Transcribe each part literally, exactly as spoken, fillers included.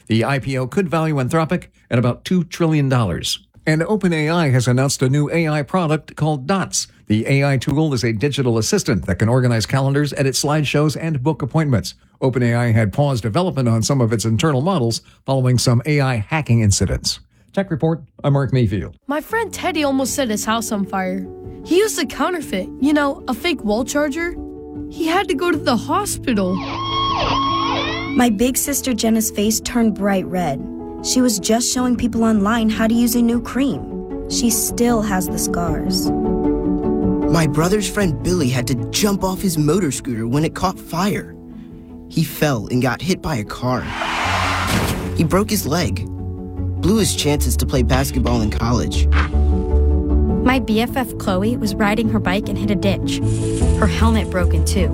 The I P O could value Anthropic at about two trillion dollars. And OpenAI has announced a new A I product called Dots. The A I tool is a digital assistant that can organize calendars, edit slideshows, and book appointments. OpenAI had paused development on some of its internal models following some A I hacking incidents. Tech Report, I'm Mark Mayfield. My friend Teddy almost set his house on fire. He used a counterfeit, you know, a fake wall charger. He had to go to the hospital. My big sister Jenna's face turned bright red. She was just showing people online how to use a new cream. She still has the scars. My brother's friend Billy had to jump off his motor scooter when it caught fire. He fell and got hit by a car. He broke his leg, blew his chances to play basketball in college. My B F F Chloe was riding her bike and hit a ditch. Her helmet broke in two.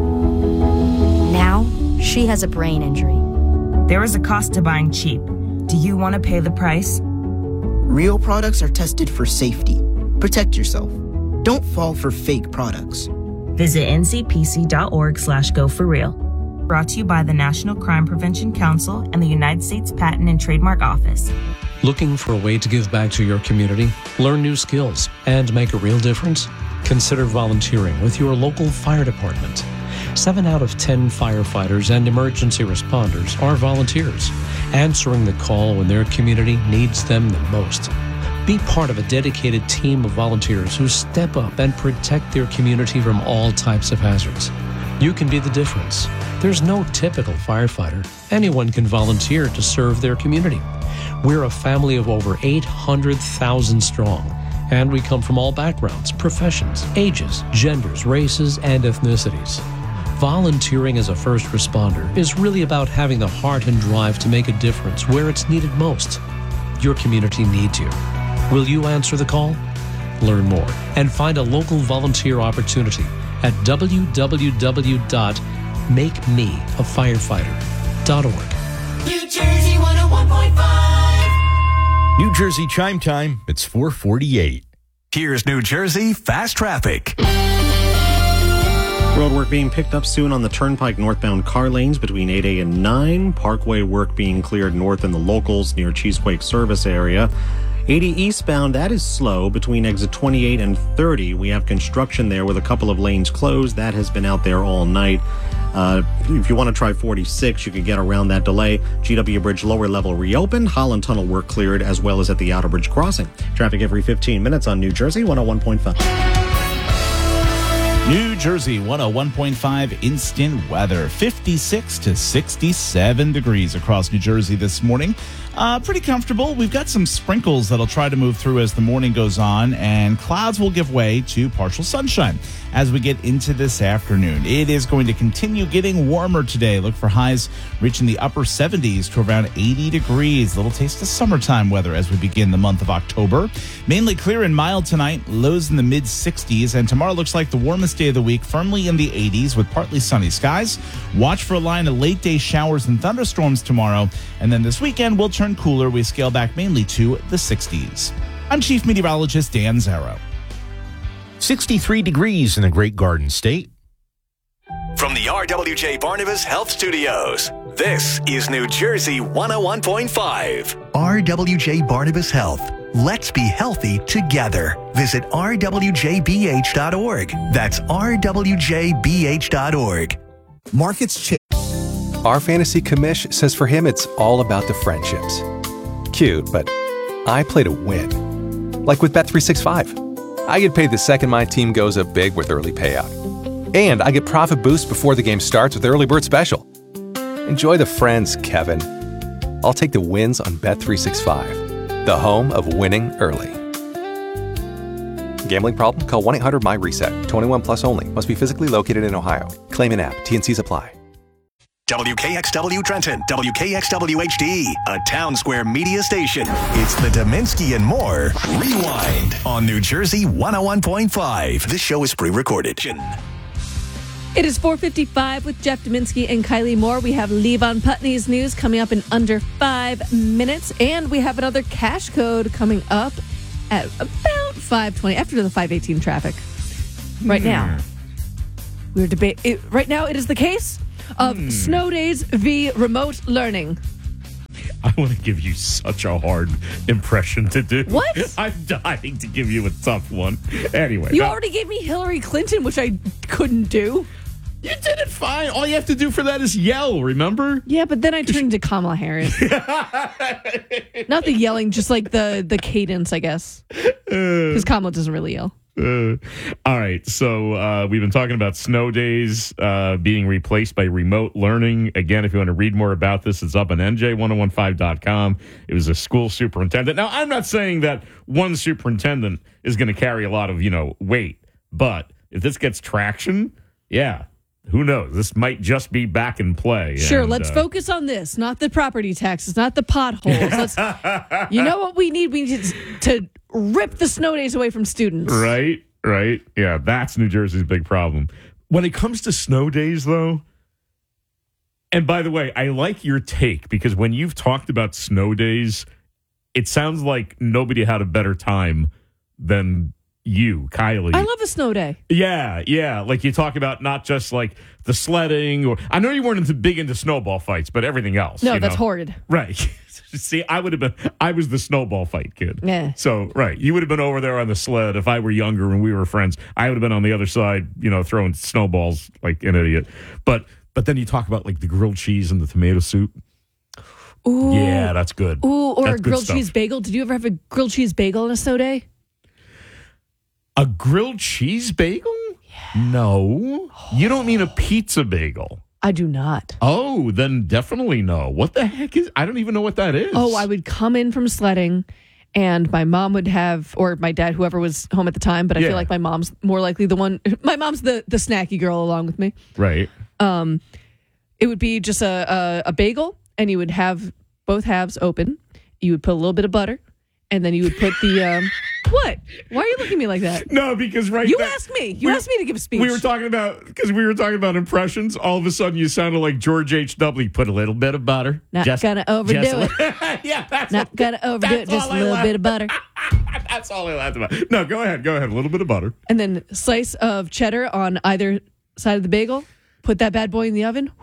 Now, she has a brain injury. There is a cost to buying cheap. Do you want to pay the price? Real products are tested for safety. Protect yourself. Don't fall for fake products. Visit N C P C dot org slash go for real. Brought to you by the National Crime Prevention Council and the United States Patent and Trademark Office. Looking for a way to give back to your community, learn new skills, and make a real difference? Consider volunteering with your local fire department. Seven out of ten firefighters and emergency responders are volunteers, answering the call when their community needs them the most. Be part of a dedicated team of volunteers who step up and protect their community from all types of hazards. You can be the difference. There's no typical firefighter. Anyone can volunteer to serve their community. We're a family of over eight hundred thousand strong, and we come from all backgrounds, professions, ages, genders, races, and ethnicities. Volunteering as a first responder is really about having the heart and drive to make a difference where it's needed most. Your community needs you. Will you answer the call? Learn more and find a local volunteer opportunity at w w w dot make me a firefighter dot org. New Jersey one oh one point five. New Jersey Chime Time, it's four forty-eight. Here's New Jersey Fast Traffic. Road work being picked up soon on the Turnpike northbound car lanes between eight A and nine. Parkway work being cleared north in the locals near Cheesequake service area. eighty eastbound, that is slow between exit twenty-eight and thirty. We have construction there with a couple of lanes closed. That has been out there all night. Uh, if you want to try forty-six, you can get around that delay. G W Bridge lower level reopened. Holland Tunnel work cleared, as well as at the Outer Bridge crossing. Traffic every fifteen minutes on New Jersey one oh one point five. New Jersey one oh one point five instant weather. fifty-six to sixty-seven degrees across New Jersey this morning. Uh, pretty comfortable. We've got some sprinkles that'll try to move through as the morning goes on, and clouds will give way to partial sunshine as we get into this afternoon. It is going to continue getting warmer today. Look for highs reaching the upper seventies to around eighty degrees. A little taste of summertime weather as we begin the month of October. Mainly clear and mild tonight, lows in the mid sixties, and tomorrow looks like the warmest day of the week, firmly in the eighties with partly sunny skies. Watch for a line of late day showers and thunderstorms tomorrow, and then this weekend we'll turn cooler. We scale back mainly to the sixties. I'm Chief Meteorologist Dan Zarrow. sixty-three degrees in the Great Garden State. From the R W J Barnabas Health Studios, this is New Jersey one oh one point five. R W J Barnabas Health. Let's be healthy together. Visit r w j b h dot org. That's r w j b h dot org. Markets change. Our fantasy commish says for him it's all about the friendships. Cute, but I play to win. Like with Bet three sixty-five. I get paid the second my team goes up big with early payout. And I get profit boost before the game starts with Early Bird Special. Enjoy the friends, Kevin. I'll take the wins on Bet three sixty-five, the home of winning early. Gambling problem? Call one eight hundred M Y reset. twenty-one plus only. Must be physically located in Ohio. Claim in app. T and Cs apply. W K X W Trenton, W K X W H D, a Town Square media station. It's the Dominski and More Rewind on New Jersey one oh one point five. This show is pre-recorded. It is four fifty-five with Jeff Dominski and Kylie Moore. We have Levon Putney's news coming up in under five minutes. And we have another cash code coming up at about five twenty, after the five eighteen traffic. Right mm. now, we're debating. Right now, it is the case of mm. snow days v. remote learning. I want to give you such a hard impression to do. What? I'm dying to give you a tough one. Anyway. You now, already gave me Hillary Clinton, which I couldn't do. You did it fine. All you have to do for that is yell, remember? Yeah, but then I turned to Kamala Harris. Not the yelling, just like the, the cadence, I guess. Because Kamala doesn't really yell. Uh, all right, so uh, we've been talking about snow days uh, being replaced by remote learning. Again, if you want to read more about this, it's up on N J ten fifteen dot com. It was a school superintendent. Now, I'm not saying that one superintendent is going to carry a lot of, you know, weight, but if this gets traction, yeah, who knows? This might just be back in play. Sure, and, let's uh, focus on this, not the property taxes, not the potholes. Let's, you know what we need? We need to, to rip the snow days away from students. Right, right. Yeah, that's New Jersey's big problem. When it comes to snow days, though, and by the way, I like your take because when you've talked about snow days, it sounds like nobody had a better time than you, Kylie. I love a snow day. Yeah, yeah. Like you talk about not just like the sledding or I know you weren't into big into snowball fights, but everything else. No, you that's know? horrid. Right. See, I would have been I was the snowball fight kid. Yeah. So right. You would have been over there on the sled if I were younger and we were friends. I would have been on the other side, you know, throwing snowballs like an idiot. But but then you talk about like the grilled cheese and the tomato soup. Ooh. Yeah, that's good. Ooh, or that's a grilled stuff. cheese bagel. Did you ever have a grilled cheese bagel on a snow day? A grilled cheese bagel? Yeah. No. You don't mean a pizza bagel. I do not. Oh, then definitely no. What the heck is... I don't even know what that is. Oh, I would come in from sledding, and my mom would have, or my dad, whoever was home at the time, but I Yeah. feel like my mom's more likely the one... My mom's the, the snacky girl along with me. Right. Um, it would be just a, a, a bagel, and you would have both halves open. You would put a little bit of butter, and then you would put the... Um, what? Why are you looking at me like that? No, because right You there- asked me. You we- asked me to give a speech. We were talking about... Because we were talking about impressions. All of a sudden, you sounded like George H W. Put a little bit of butter. Not Just- gonna overdo just a it. li- yeah, that's Not gonna overdo it. that's Just all a I little laughed- bit of butter. That's all I laughed about. No, go ahead. Go ahead. A little bit of butter. And then slice of cheddar on either side of the bagel. Put that bad boy in the oven.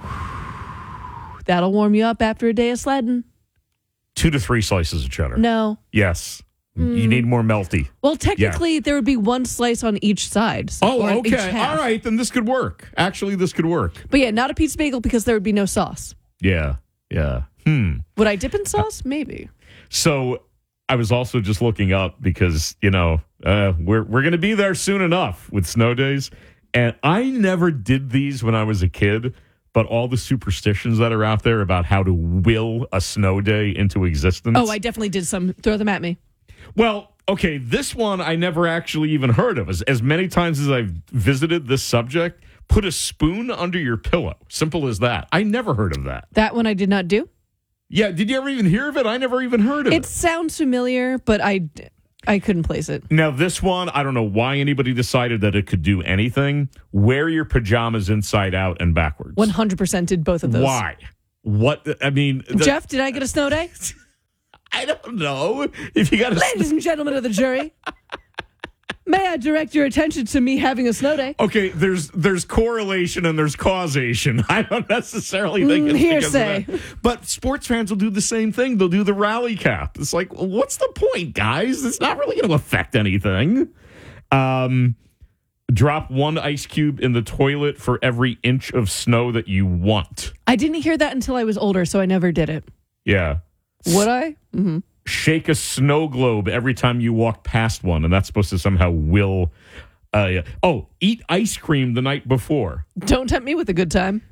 That'll warm you up after a day of sledding. Two to three slices of cheddar. No. Yes. You Mm. need more melty. Well, technically, there would be one slice on each side. so- Oh, or each okay. half. All right. Then this could work. Actually, this could work. But yeah, not a pizza bagel because there would be no sauce. Yeah. Yeah. Hmm. Would I dip in sauce? Maybe. So I was also just looking up because, you know, uh, we're we're going to be there soon enough with snow days. And I never did these when I was a kid, but all the superstitions that are out there about how to will a snow day into existence. Oh, I definitely did some. Throw them at me. Well, okay, this one I never actually even heard of. As, as many times as I've visited this subject, put a spoon under your pillow. Simple as that. I never heard of that. That one I did not do. Yeah, did you ever even hear of it? I never even heard of It it. sounds familiar, but I, I couldn't place it. Now, this one, I don't know why anybody decided that it could do anything. Wear your pajamas inside out and backwards. one hundred percent did both of those. Why? What? I mean, the- Jeff, did I get a snow day? I don't know. If you got a Ladies and gentlemen of the jury, may I direct your attention to me having a snow day? Okay, there's there's correlation and there's causation. I don't necessarily think Mm, it's because of hearsay. that. But sports fans will do the same thing. They'll do the rally cap. It's like, well, what's the point, guys? It's not really going to affect anything. Um, drop one ice cube in the toilet for every inch of snow that you want. I didn't hear that until I was older, so I never did it. Yeah. Would I? Mm-hmm. Shake a snow globe every time you walk past one, and that's supposed to somehow will. Uh, yeah. Oh, eat ice cream the night before. Don't tempt me with a good time.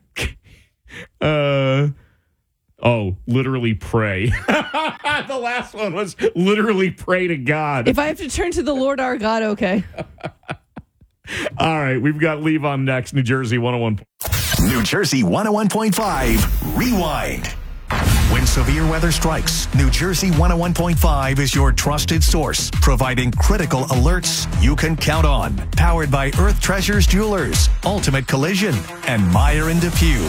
Uh, oh, literally pray. The last one was literally pray to God. If I have to turn to the Lord our God, okay. All right, we've got Levon next, New Jersey one oh one. New Jersey one oh one point five, Rewind. When severe weather strikes, New Jersey one oh one point five is your trusted source, providing critical alerts you can count on. Powered by Earth Treasures Jewelers, Ultimate Collision, and Meyer and Depew.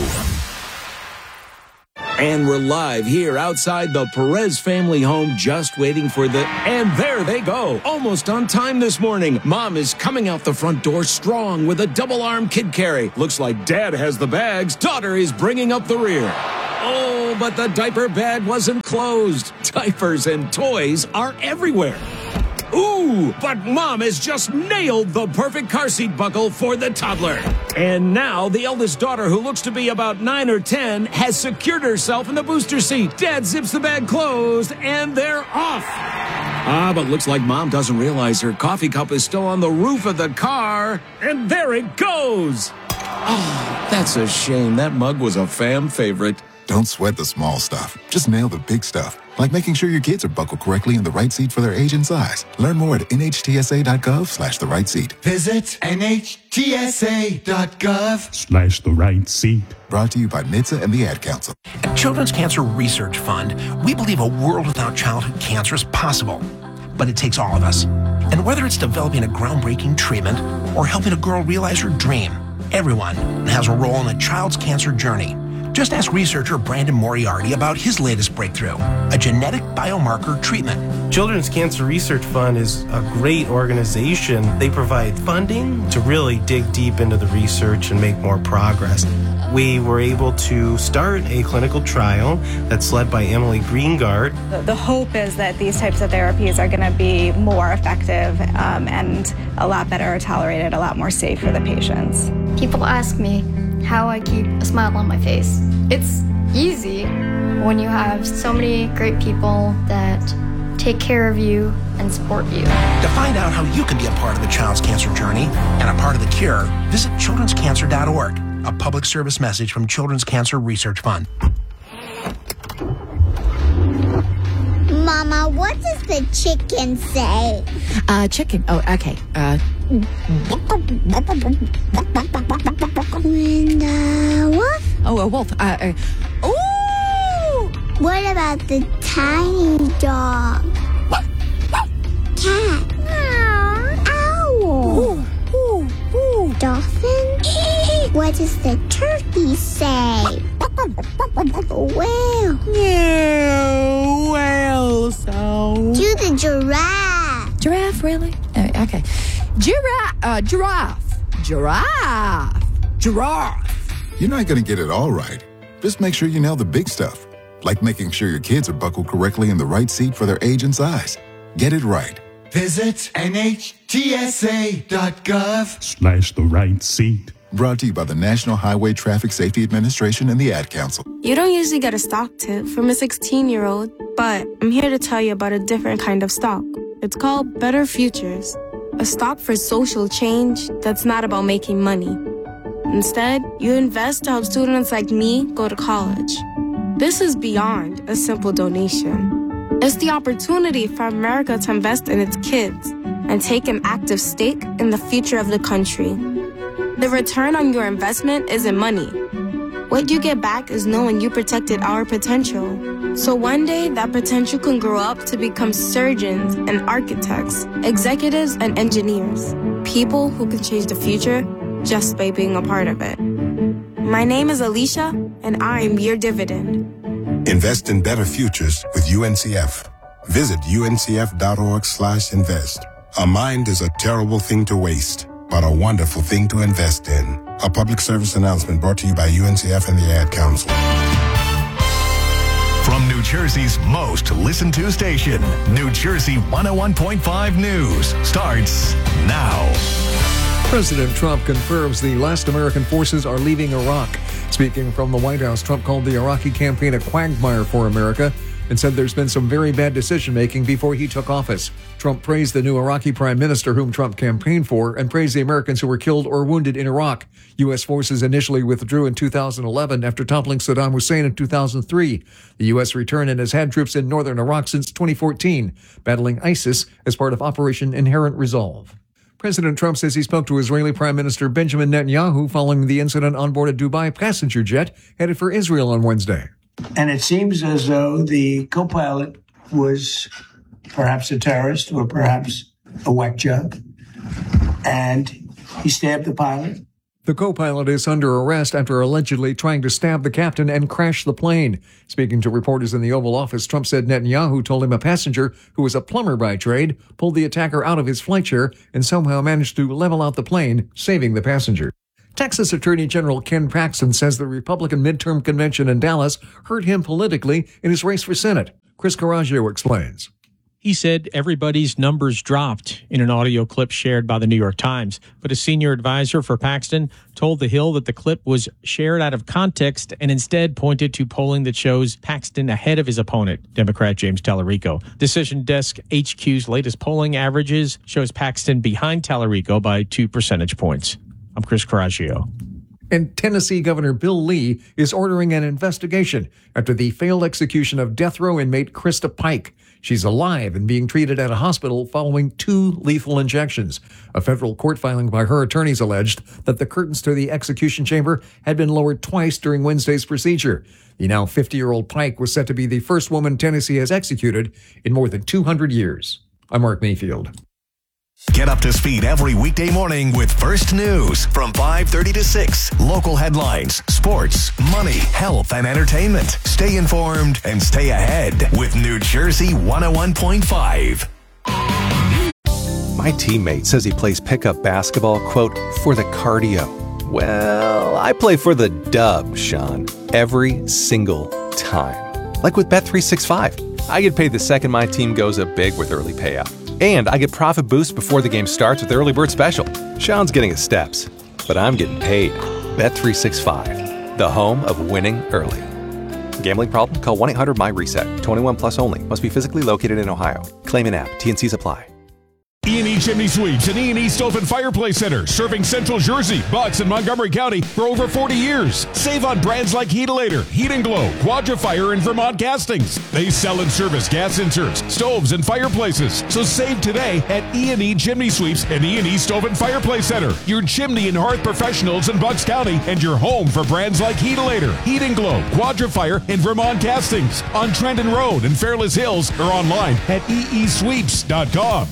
And we're live here outside the Perez family home, just waiting for the... And there they go, almost on time this morning. Mom is coming out the front door strong with a double-arm kid carry. Looks like Dad has the bags. Daughter is bringing up the rear. Oh, but the diaper bag wasn't closed. Diapers and toys are everywhere. Ooh, but Mom has just nailed the perfect car seat buckle for the toddler. And now the eldest daughter, who looks to be about nine or ten, has secured herself in the booster seat. Dad zips the bag closed, and they're off. Ah, but looks like Mom doesn't realize her coffee cup is still on the roof of the car. And there it goes. Oh, that's a shame. That mug was a fam favorite. Don't sweat the small stuff. Just nail the big stuff, like making sure your kids are buckled correctly in the right seat for their age and size. Learn more at nhtsa.gov slash the right seat. Visit nhtsa.gov slash the right seat. Brought to you by N H T S A and the Ad Council. At Children's Cancer Research Fund, we believe a world without childhood cancer is possible. But it takes all of us. And whether it's developing a groundbreaking treatment or helping a girl realize her dream, everyone has a role in a child's cancer journey. Just ask researcher Brandon Moriarty about his latest breakthrough, a genetic biomarker treatment. Children's Cancer Research Fund is a great organization. They provide funding to really dig deep into the research and make more progress. We were able to start a clinical trial that's led by Emily Greengard. The, the hope is that these types of therapies are going to be more effective um, and a lot better tolerated, a lot more safe for the patients. People ask me how I keep a smile on my face. It's easy when you have so many great people that take care of you and support you. To find out how you can be a part of the child's cancer journey and a part of the cure, visit children's cancer dot org, a public service message from Children's Cancer Research Fund. Mama, what does the chicken say? Uh, chicken. Oh, okay. Uh. And, uh, wolf? Oh, a wolf. Uh, uh, ooh! What about the tiny dog? Cat? Owl? Ooh, ooh, ooh. Dolphin? What does the turkey say? Whale? Yeah, whale sound. Do the giraffe. Giraffe, really? Uh, okay. Giraffe. Uh, giraffe. Giraffe. Giraffe. You're not going to get it all right. Just make sure you nail the big stuff, like making sure your kids are buckled correctly in the right seat for their age and size. Get it right. Visit nhtsa.gov slash the right seat. Brought to you by the National Highway Traffic Safety Administration and the Ad Council. You don't usually get a stock tip from a sixteen-year-old, but I'm here to tell you about a different kind of stock. It's called Better Futures, a stock for social change that's not about making money. Instead, you invest to help students like me go to college. This is beyond a simple donation. It's the opportunity for America to invest in its kids and take an active stake in the future of the country. The return on your investment isn't money. What you get back is knowing you protected our potential. So one day, that potential can grow up to become surgeons and architects, executives and engineers, people who can change the future just by being a part of it. My name is Alicia, and I'm your dividend. Invest in better futures with U N C F. Visit uncf.org slash invest. A mind is a terrible thing to waste, but a wonderful thing to invest in. A public service announcement brought to you by U N C F and the Ad Council. From New Jersey's most listened to station, New Jersey one oh one point five News starts now. President Trump confirms the last American forces are leaving Iraq. Speaking from the White House, Trump called the Iraqi campaign a quagmire for America and said there's been some very bad decision-making before he took office. Trump praised the new Iraqi prime minister whom Trump campaigned for and praised the Americans who were killed or wounded in Iraq. U S forces initially withdrew in two thousand eleven after toppling Saddam Hussein in two thousand three. The U S returned and has had troops in northern Iraq since twenty fourteen, battling ISIS as part of Operation Inherent Resolve. President Trump says he spoke to Israeli Prime Minister Benjamin Netanyahu following the incident on board a Dubai passenger jet headed for Israel on Wednesday. And it seems as though the co-pilot was perhaps a terrorist or perhaps a whack job, and he stabbed the pilot. The co-pilot is under arrest after allegedly trying to stab the captain and crash the plane. Speaking to reporters in the Oval Office, Trump said Netanyahu told him a passenger who was a plumber by trade pulled the attacker out of his flight chair and somehow managed to level out the plane, saving the passenger. Texas Attorney General Ken Paxton says the Republican midterm convention in Dallas hurt him politically in his race for Senate. Chris Caraggio explains. He said everybody's numbers dropped in an audio clip shared by the New York Times. But a senior advisor for Paxton told The Hill that the clip was shared out of context and instead pointed to polling that shows Paxton ahead of his opponent, Democrat James Tallarico. Decision Desk H Q's latest polling averages shows Paxton behind Tallarico by two percentage points. I'm Chris Caraggio. And Tennessee Governor Bill Lee is ordering an investigation after the failed execution of death row inmate Krista Pike. She's alive and being treated at a hospital following two lethal injections. A federal court filing by her attorneys alleged that the curtains to the execution chamber had been lowered twice during Wednesday's procedure. The now fifty-year-old Pike was set to be the first woman Tennessee has executed in more than two hundred years. I'm Mark Mayfield. Get up to speed every weekday morning with First News from five thirty to six. Local headlines, sports, money, health, and entertainment. Stay informed and stay ahead with New Jersey one oh one point five. My teammate says he plays pickup basketball, quote, for the cardio. Well, I play for the dub, Sean, every single time. Like with Bet three sixty-five. I get paid the second my team goes up big with early payout. And I get profit boost before the game starts with the early bird special. Sean's getting his steps, but I'm getting paid. Bet three sixty-five, the home of winning early. Gambling problem? Call one eight hundred M Y reset. twenty-one plus only. Must be physically located in Ohio. Claim in app. T and Cs apply. E and E Chimney Sweeps and E and E Stove and Fireplace Center, serving Central Jersey, Bucks, and Montgomery County for over forty years. Save on brands like Heatilator, Heat and Glow, Quadra-Fire, and Vermont Castings. They sell and service gas inserts, stoves, and fireplaces. So save today at E and E Chimney Sweeps and E and E Stove and Fireplace Center, your chimney and hearth professionals in Bucks County, and your home for brands like Heatilator, Heat and Glow, Quadra-Fire, and Vermont Castings on Trenton Road in Fairless Hills or online at e e sweeps dot com.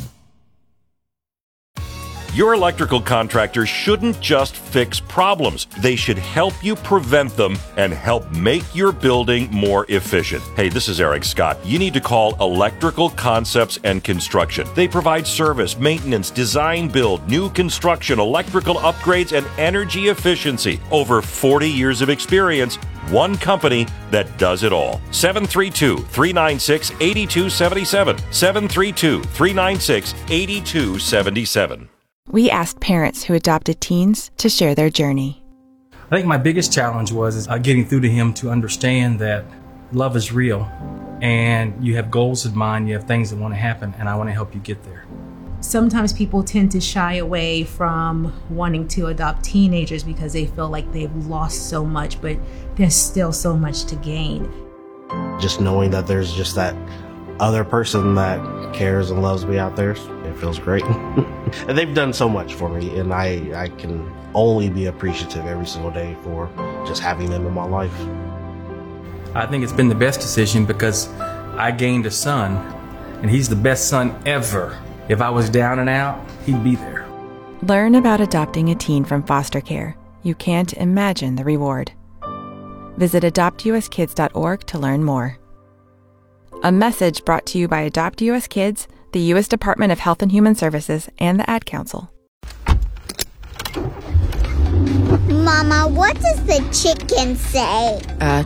Your electrical contractor shouldn't just fix problems. They should help you prevent them and help make your building more efficient. Hey, this is Eric Scott. You need to call Electrical Concepts and Construction. They provide service, maintenance, design build, new construction, electrical upgrades, and energy efficiency. Over forty years of experience. One company that does it all. seven three two, three nine six, eight two seven seven. seven three two, three nine six, eight two seven seven. We asked parents who adopted teens to share their journey. I think my biggest challenge was is, uh, getting through to him to understand that love is real and you have goals in mind, you have things that want to happen, and I want to help you get there. Sometimes people tend to shy away from wanting to adopt teenagers because they feel like they've lost so much, but there's still so much to gain. Just knowing that there's just that other person that cares and loves me out there, it feels great. And they've done so much for me, and I, I can only be appreciative every single day for just having them in my life. I think it's been the best decision because I gained a son, and he's the best son ever. If I was down and out, he'd be there. Learn about adopting a teen from foster care. You can't imagine the reward. Visit adopt u s kids dot org to learn more. A message brought to you by Adopt U S Kids, the U S Department of Health and Human Services, and the Ad Council. Mama, what does the chicken say? Uh,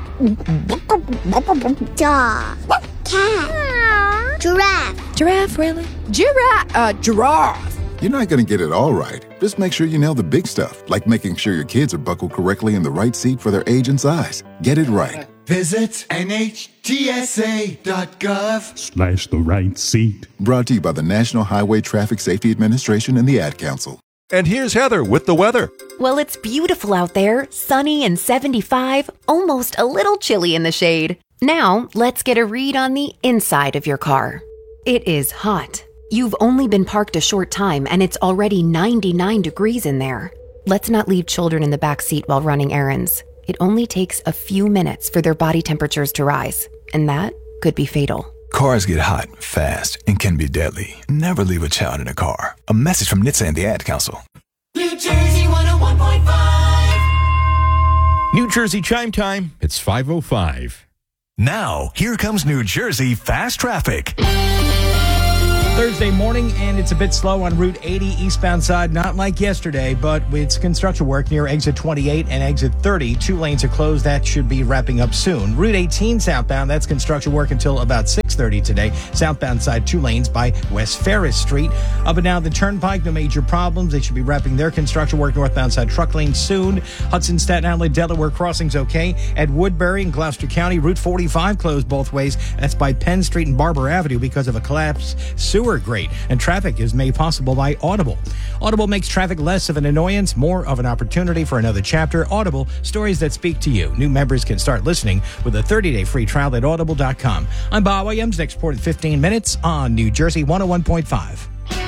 Dog. Cat. Giraffe. Giraffe, really? Giraffe, uh, giraffe. You're not going to get it all right. Just make sure you nail the big stuff, like making sure your kids are buckled correctly in the right seat for their age and size. Get it right. Visit N H T S A dot gov slash the right seat. Brought to you by the National Highway Traffic Safety Administration and the Ad Council. And here's Heather with the weather. Well, it's beautiful out there, sunny and seventy-five, almost a little chilly in the shade. Now, let's get a read on the inside of your car. It is hot. You've only been parked a short time and it's already ninety-nine degrees in there. Let's not leave children in the back seat while running errands. It only takes a few minutes for their body temperatures to rise, and that could be fatal. Cars get hot, fast, and can be deadly. Never leave a child in a car. A message from N H T S A and the Ad Council. New Jersey one oh one point five. New Jersey Chime Time. It's five oh five. Now, here comes New Jersey Fast Traffic. Thursday morning, and it's a bit slow on Route eighty eastbound side, not like yesterday, but it's construction work near exit twenty-eight and exit thirty. Two lanes are closed. That should be wrapping up soon. Route eighteen southbound, that's construction work until about six thirty today. Southbound side, two lanes by West Ferris Street. Up and down the Turnpike, no major problems. They should be wrapping their construction work northbound side truck lane soon. Hudson, Staten Island, Delaware crossings okay. At Woodbury and Gloucester County, Route forty-five closed both ways. That's by Penn Street and Barber Avenue because of a collapsed sewer grate. And traffic is made possible by Audible. Audible makes traffic less of an annoyance, more of an opportunity for another chapter. Audible, stories that speak to you. New members can start listening with a thirty-day free trial at audible dot com. I'm Bob Williams. Next report in fifteen minutes on New Jersey one oh one point five.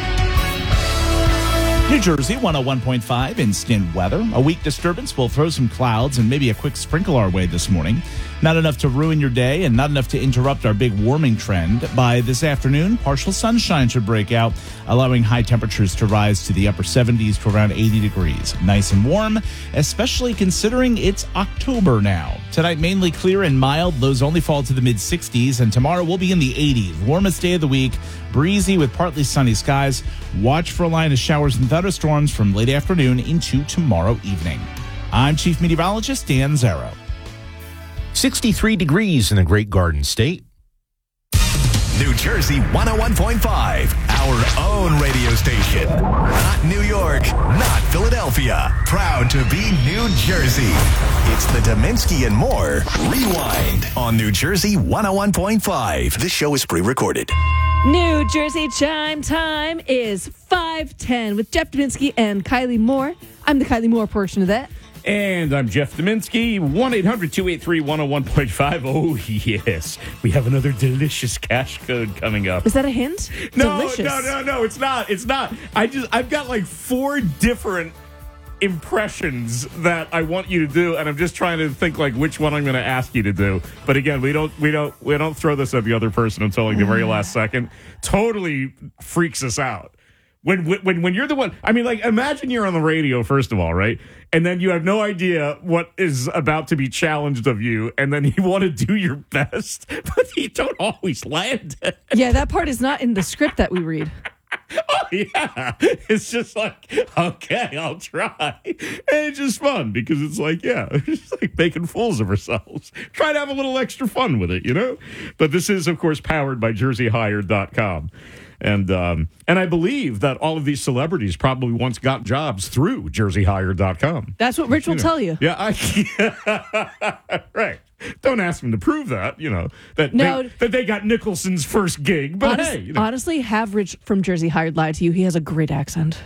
New Jersey one oh one point five instant weather. A weak disturbance will throw some clouds and maybe a quick sprinkle our way this morning. Not enough to ruin your day and not enough to interrupt our big warming trend. By this afternoon, partial sunshine should break out, allowing high temperatures to rise to the upper seventies to around eighty degrees. Nice and warm, especially considering it's October now. Tonight, mainly clear and mild. Lows only fall to the mid-sixties, and tomorrow we'll be in the eighties. Warmest day of the week, breezy with partly sunny skies. Watch for a line of showers and thunderstorms from late afternoon into tomorrow evening. I'm Chief Meteorologist Dan Zarrow. sixty-three degrees in the Great Garden State. New Jersey one oh one point five, our own radio station. Not New York, not Philadelphia. Proud to be New Jersey. It's the Dominski and More Rewind on New Jersey one oh one point five. This show is pre-recorded. New Jersey chime time is five ten with Jeff Dominski and Kylie Moore. I'm the Kylie Moore portion of that. And I'm Jeff Dominski, one eight hundred two eight three one oh one point five. Oh, yes. We have another delicious cash code coming up. Is that a hint? No, delicious. no, no, no. It's not. It's not. I just, I've got like four different impressions that I want you to do, and I'm just trying to think like which one I'm going to ask you to do. But again, we don't, we don't, we don't throw this at the other person until like the very last second. Totally freaks us out. When, when when you're the one, I mean, like, imagine you're on the radio, first of all, right? And then you have no idea what is about to be challenged of you, and then you want to do your best, but you don't always land it. Yeah, that part is not in the script that we read. Oh, yeah. It's just like, okay, I'll try. And it's just fun because it's like, yeah, it's just like making fools of ourselves. Try to have a little extra fun with it, you know? But this is, of course, powered by jersey hired dot com. And um, and I believe that all of these celebrities probably once got jobs through jersey hired dot com. That's what Rich will you know. tell you. Yeah, I, right. Don't ask them to prove that, you know, that, no. they, that they got Nicholson's first gig. But Honest, hey. You know. Honestly, have Rich from Jersey Hired lie to you. He has a great accent.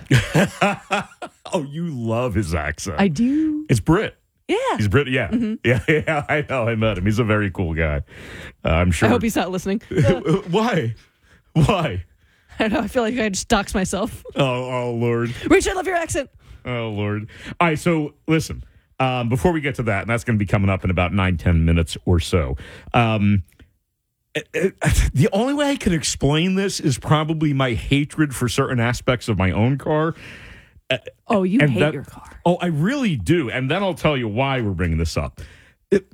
Oh, you love his accent. I do. It's Brit. Yeah. He's Brit. Yeah. Mm-hmm. Yeah. Yeah. I know. I met him. He's a very cool guy. Uh, I'm sure. I hope he's not listening. Why? Why? I don't know. I feel like I just doxed myself. Oh, oh, Lord. Rich, I love your accent. Oh, Lord. All right. So, listen, um, before we get to that, and that's going to be coming up in about nine, ten minutes or so. Um, it, it, the only way I can explain this is probably my hatred for certain aspects of my own car. Oh, you and hate that, your car. Oh, I really do. And then I'll tell you why we're bringing this up. It,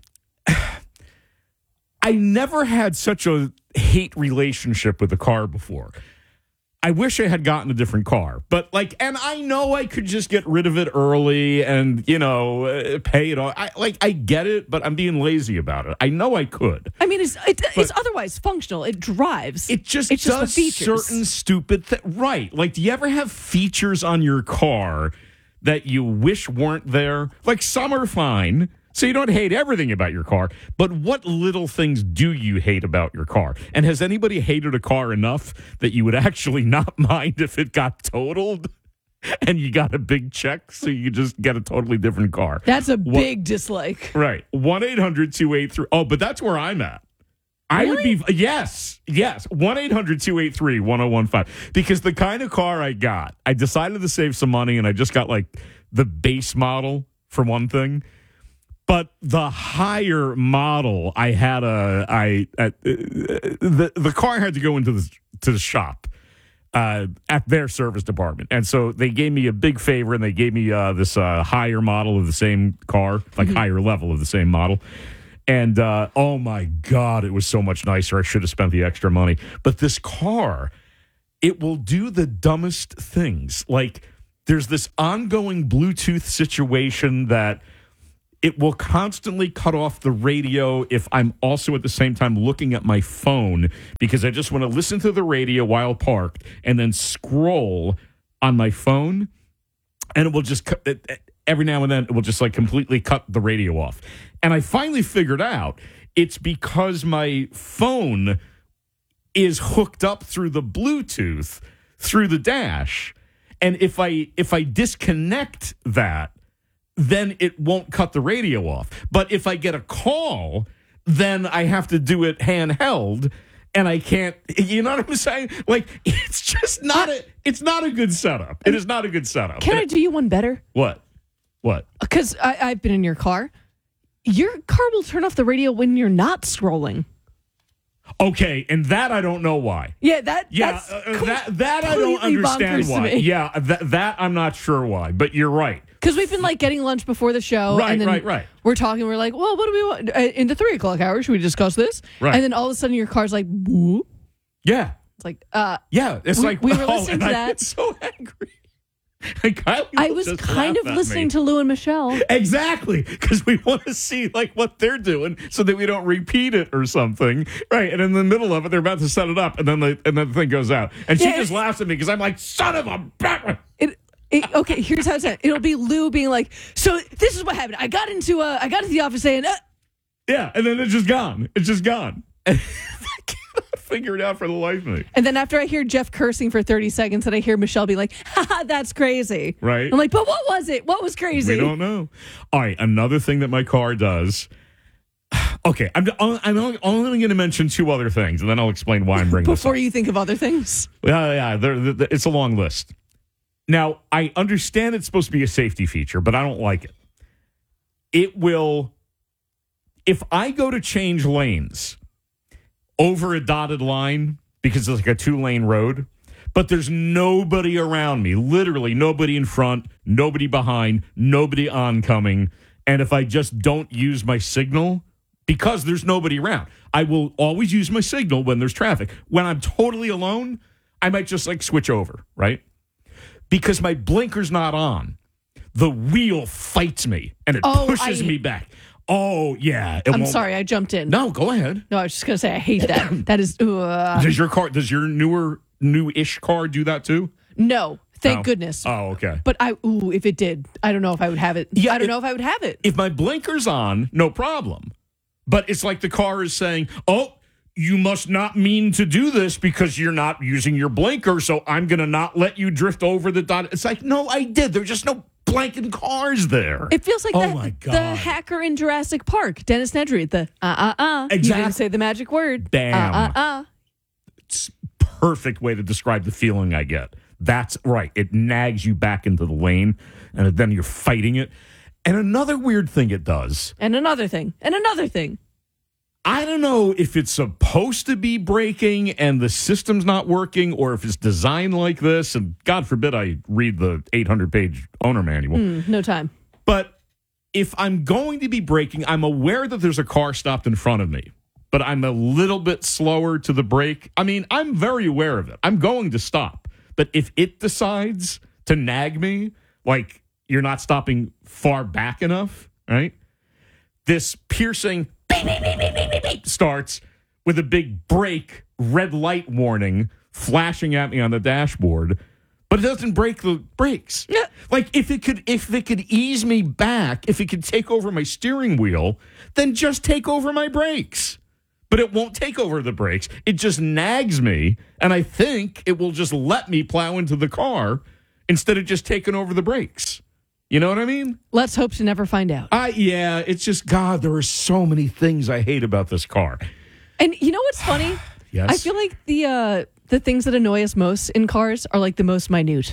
I never had such a hate relationship with a car before. I wish I had gotten a different car, but like, and I know I could just get rid of it early and, you know, uh, pay it all. I like, I get it, but I'm being lazy about it. I know I could. I mean, it's it, it's otherwise functional. It drives. It just it's does just the features. certain stupid things. Right. Like, do you ever have features on your car that you wish weren't there? Like, some are fine. So you don't hate everything about your car, but what little things do you hate about your car? And has anybody hated a car enough that you would actually not mind if it got totaled and you got a big check so you just get a totally different car? That's a what, big dislike. Right. one eight hundred two eight three Oh, but that's where I'm at. I really? would be, yes, yes, one eight hundred two eight three one oh one five Because the kind of car I got, I decided to save some money and I just got like the base model for one thing. But the higher model, I had a I uh, the the car had to go into the to the shop uh, at their service department, and so they gave me a big favor, and they gave me uh, this uh, higher model of the same car, like mm-hmm. higher level of the same model. And uh, oh my God, it was so much nicer. I should have spent the extra money. But this car, it will do the dumbest things. Like there's this ongoing Bluetooth situation that it will constantly cut off the radio if I'm also at the same time looking at my phone because I just want to listen to the radio while parked and then scroll on my phone, and it will just cut it, every now and then it will just like completely cut the radio off. And I finally figured out it's because my phone is hooked up through the Bluetooth through the dash, and if I if I disconnect that, then it won't cut the radio off. But if I get a call, then I have to do it handheld, and I can't, you know what I'm saying? Like, it's just not a, it's not a good setup. It is not a good setup. Can I do you one better? What? What? Because I've been in your car. Your car will turn off the radio when you're not scrolling. Okay, and that I don't know why. Yeah, that yeah, that's uh, that that I don't understand why. Yeah, that that I'm not sure why, but you're right. Because we've been like getting lunch before the show, Right, and then right, right. we're talking. We're like, well, what do we want Uh, in the three o'clock hour? Should we discuss this? Right. And then all of a sudden, your car's like, whoop. Yeah, It's like, uh, yeah. It's we, like we were oh, listening and to I that. get so angry. Like, I, I was just kind laughed of at listening me. to Lou and Michelle. Exactly, because we want to see like what they're doing so that we don't repeat it or something, right? And in the middle of it, they're about to set it up, and then the and then the thing goes out, and she Yeah, just laughs at me because I'm like, "Son of a bitch!" It, it, okay, here's how it's done. It'll be Lou being like, so this is what happened. I got into uh, I got into the office saying, uh, Yeah, and then it's just gone. It's just gone. I cannot figure it out for the life of me. and then after I hear Jeff cursing for thirty seconds, and I hear Michelle be like, haha, that's crazy. Right. I'm like, but what was it? What was crazy? We don't know. All right, another thing that my car does. Okay, I'm I'm only, only going to mention two other things, and then I'll explain why I'm bringing this up. Before you think of other things. Yeah, yeah, they're, they're, it's a long list. Now, I understand it's supposed to be a safety feature, but I don't like it. It will, if I go to change lanes over a dotted line, because it's like a two-lane road, but there's nobody around me, literally nobody in front, nobody behind, nobody oncoming, and if I just don't use my signal, because there's nobody around, I will always use my signal when there's traffic. When I'm totally alone, I might just like switch over, right? Because my blinker's not on. The wheel fights me, and it Oh, pushes I- me back. Oh, yeah. it I'm won't- sorry, I jumped in. No, go ahead. No, I was just going to say, I hate that. That is, uh, Does your car, does your newer, new-ish car do that too? no, thank No. goodness. Oh, okay. But I, ooh, if it did, I don't know if I would have it. Yeah, I don't it- know if I would have it. If my blinker's on, no problem. But it's like the car is saying, oh, you must not mean to do this because you're not using your blinker, so I'm going to not let you drift over the dot. It's like, no, I did. There's just no blanking cars there. It feels like oh the, my God. the hacker in Jurassic Park, Dennis Nedry, the uh uh uh. You Exactly. didn't say the magic word. Damn. Uh uh uh. It's perfect way to describe the feeling I get. That's right. It nags you back into the lane, and then you're fighting it. And another weird thing it does, And another thing. And another thing. I don't know if it's supposed to be braking and the system's not working, or if it's designed like this. And God forbid I read the eight hundred page owner manual. Mm, no time. But if I'm going to be braking, I'm aware that there's a car stopped in front of me, but I'm a little bit slower to the brake. I mean, I'm very aware of it. I'm going to stop. But if it decides to nag me, like you're not stopping far back enough, right? This piercing beep, beep, beep, beep, beep, beep, beep starts with a big brake red light warning flashing at me on the dashboard. But it doesn't break the brakes. Yeah. Like if it could if it could ease me back, if it could take over my steering wheel, then just take over my brakes. But it won't take over the brakes. It just nags me, and I think it will just let me plow into the car instead of just taking over the brakes. You know what I mean? Let's hope to never find out. I yeah, it's just God, there are so many things I hate about this car. And you know what's funny? Yes. I feel like the uh, the things that annoy us most in cars are like the most minute.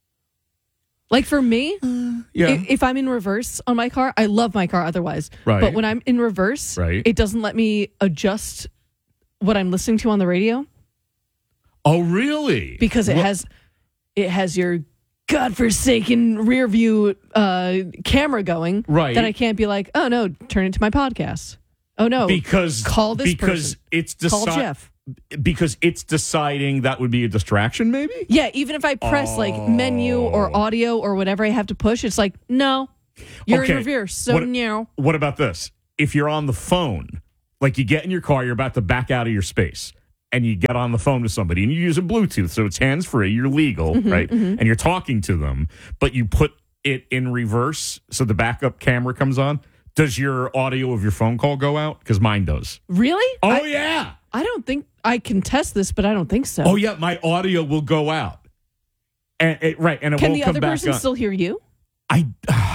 Like for me, yeah. if, if I'm in reverse on my car, I love my car otherwise. Right. But when I'm in reverse, Right. it doesn't let me adjust what I'm listening to on the radio Oh, really? because it What- has it has your godforsaken rear view uh, camera going. Right. That I can't be like, oh no, turn it to my podcast. Oh no, because call this because person. it's Call deci- Jeff. because it's deciding that would be a distraction, maybe? Yeah, even if I press like menu or audio or whatever I have to push, it's like, no, you're Okay. in reverse. So What- no. What about this? If you're on the phone, like you get in your car, you're about to back out of your space, and you get on the phone to somebody, and you use a Bluetooth, so it's hands-free, you're legal, Mhm, right? mhm. And you're talking to them, but you put it in reverse, so the backup camera comes on. Does your audio of your phone call go out? Because mine does. Really? Oh, I, yeah. I don't think I can test this, but I don't think so. Oh, yeah, my audio will go out. And it, right, and it Can won't the come other back person on. still hear you? I,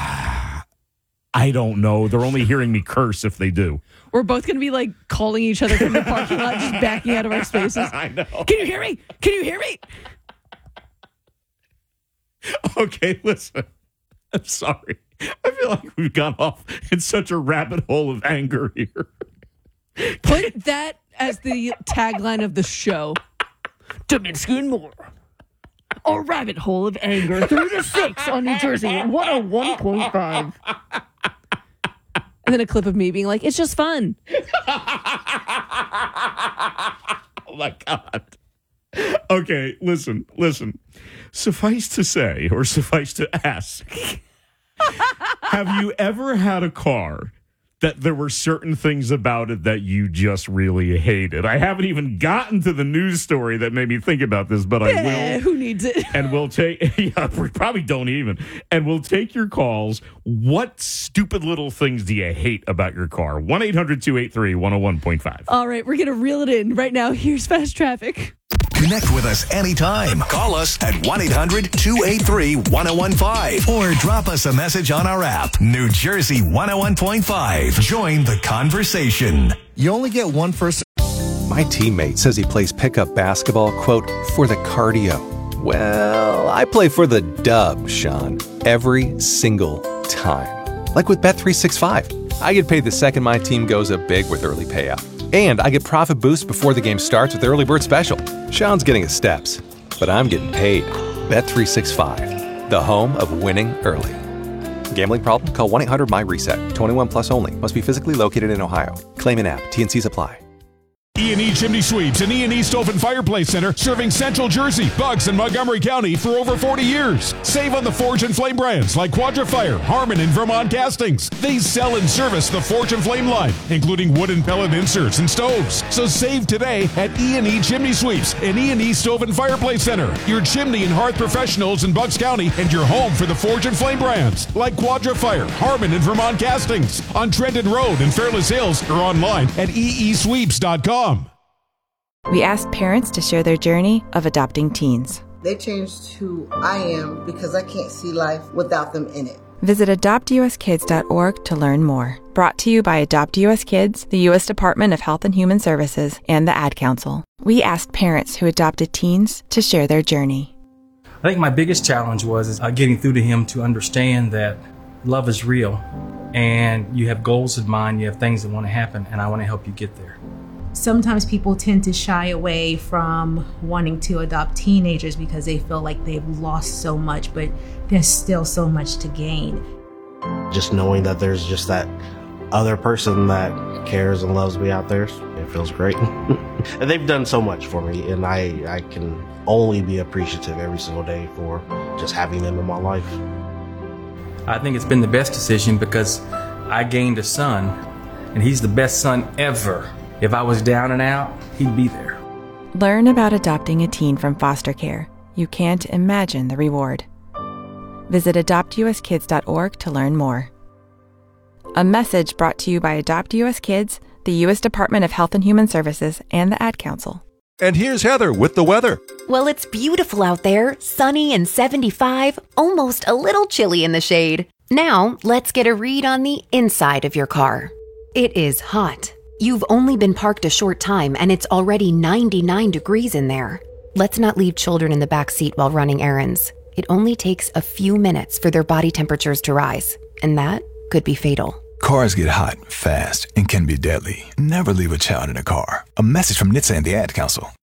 I don't know. They're only hearing me curse if they do. We're both going to be like calling each other from the parking lot, just backing out of our spaces. I know. Can you hear me? Can you hear me? Okay, listen. I'm sorry. I feel like we've gone off in such a rabbit hole of anger here. Put that as the tagline of the show. Dubinski and more. A rabbit hole of anger. Three to six on New Jersey. one oh one point five. And then a clip of me being like, it's just fun. Oh, my God. Okay, listen, listen. Suffice to say, or suffice to ask, have you ever had a car that there were certain things about it that you just really hated? I haven't even gotten to the news story that made me think about this, but I Eh, will. who needs it? And we'll take, yeah, we probably don't even. And we'll take your calls. What stupid little things do you hate about your car? one eight hundred two eight three one oh one point five. All right, we're going to reel it in right now. Here's Fast Traffic. Connect with us anytime. Call us at one eight hundred two eight three one oh one five or drop us a message on our app. New Jersey one oh one point five. Join the conversation. You only get one first. My teammate says he plays pickup basketball, quote, for the cardio. Well, I play for the dub, Sean, every single time. Like with Bet three sixty-five. I get paid the second my team goes up big with early payout. And I get profit boost before the game starts with the early bird special. Sean's getting his steps, but I'm getting paid. Bet three sixty-five, the home of winning early. Gambling problem? Call one eight hundred my reset. twenty-one plus only. Must be physically located in Ohio. Claim in app. T and Cs apply. E and E Chimney Sweeps and E and E Stove and Fireplace Center, serving Central Jersey, Bucks, and Montgomery County for over forty years. Save on the Forge and Flame brands like Quadra Fire, Harmon, and Vermont Castings. They sell and service the Forge and Flame line, including wood and pellet inserts and stoves. So save today at E and E Chimney Sweeps and E and E Stove and Fireplace Center, your chimney and hearth professionals in Bucks County and your home for the Forge and Flame brands like Quadra Fire, Harmon, and Vermont Castings on Trenton Road in Fairless Hills or online at e e sweeps dot com. We asked parents to share their journey of adopting teens. They changed who I am because I can't see life without them in it. Visit adopt u s kids dot org to learn more. Brought to you by Adopt U S Kids, the U S Department of Health and Human Services, and the Ad Council. We asked parents who adopted teens to share their journey. I think my biggest challenge was is, uh, getting through to him to understand that love is real and you have goals in mind, you have things that want to happen, and I want to help you get there. Sometimes people tend to shy away from wanting to adopt teenagers because they feel like they've lost so much, but there's still so much to gain. Just knowing that there's just that other person that cares and loves me out there, it feels great. And they've done so much for me, and I, I can only be appreciative every single day for just having them in my life. I think it's been the best decision because I gained a son, and he's the best son ever. If I was down and out, he'd be there. Learn about adopting a teen from foster care. You can't imagine the reward. Visit adopt u s kids dot org to learn more. A message brought to you by Adopt U S Kids, the U S Department of Health and Human Services, and the Ad Council. And here's Heather with the weather. Well, it's beautiful out there, sunny and seventy-five, almost a little chilly in the shade. Now, let's get a read on the inside of your car. It is hot. You've only been parked a short time and it's already ninety-nine degrees in there. Let's not leave children in the back seat while running errands. It only takes a few minutes for their body temperatures to rise, and that could be fatal. Cars get hot fast and can be deadly. Never leave a child in a car. A message from N H T S A and the Ad Council.